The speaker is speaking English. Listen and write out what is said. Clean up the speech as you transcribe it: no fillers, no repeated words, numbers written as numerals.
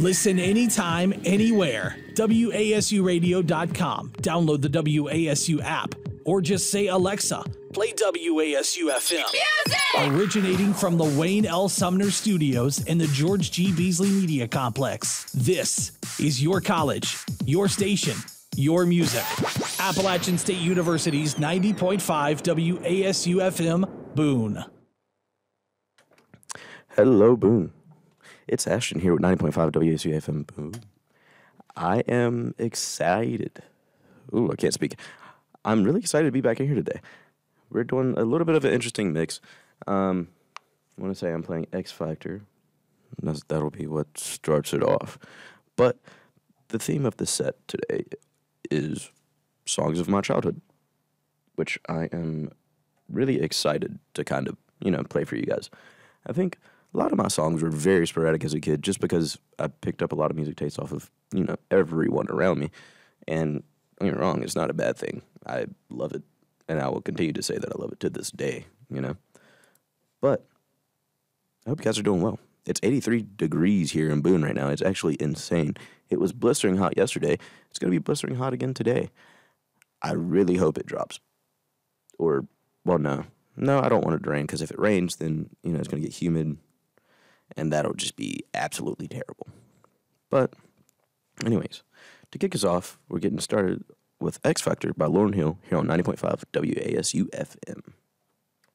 Listen anytime, anywhere. WASUradio.com. Download the WASU app. Or just say, Alexa, play WASU FM. Music! Originating from the Wayne L. Sumner Studios in the George G. Beasley Media Complex. This is your college, your station, your music. Appalachian State University's 90.5 WASU FM, Boone. Hello, Boone. It's Ashton here with 90.5 WASU FM, Boone. I am excited. Ooh, I can't speak. I'm really excited to be back in here today. We're doing a little bit of an interesting mix. I want to say I'm playing X Factor. That'll be what starts it off. But the theme of the set today is songs of my childhood, which I am really excited to kind of, play for you guys. I think a lot of my songs were very sporadic as a kid just because I picked up a lot of music tastes off of, everyone around me. And don't get me wrong, it's not a bad thing. I love it, and I will continue to say that I love it to this day, But I hope you guys are doing well. It's 83 degrees here in Boone right now. It's actually insane. It was blistering hot yesterday. It's going to be blistering hot again today. I really hope it drops. Or, well, no. No, I don't want it to rain, because if it rains, then, it's going to get humid, and that'll just be absolutely terrible. But, anyways, to kick us off, we're getting started with X Factor by Lauryn Hill here on 90.5 WASU FM.